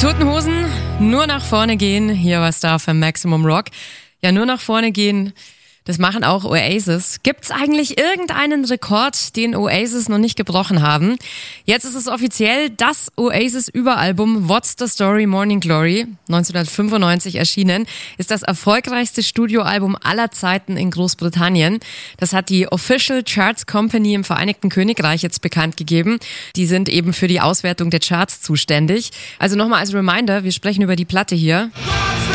Toten Hosen, nur nach vorne gehen, hier war Star für Maximum Rock. Ja, nur nach vorne gehen, das machen auch Oasis. Gibt's eigentlich irgendeinen Rekord, den Oasis noch nicht gebrochen haben? Jetzt ist es offiziell, das Oasis-Überalbum What's the Story Morning Glory, 1995 erschienen, ist das erfolgreichste Studioalbum aller Zeiten in Großbritannien. Das hat die Official Charts Company im Vereinigten Königreich jetzt bekannt gegeben. Die sind eben für die Auswertung der Charts zuständig. Also nochmal als Reminder, wir sprechen über die Platte hier.